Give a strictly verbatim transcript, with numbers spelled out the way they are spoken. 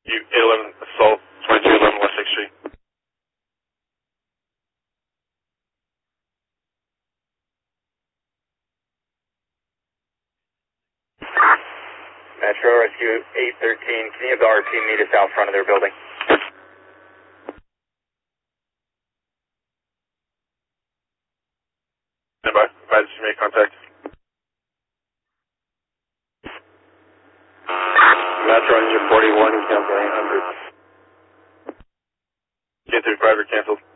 You eight eleven Assault, twenty-two eleven West sixth Street. Metro Rescue eight thirteen, can you have the R P meet us out front of their building? Standby. Advise you make contact. Metro Engine forty-one, cancel eight hundred. K thirty-five are canceled.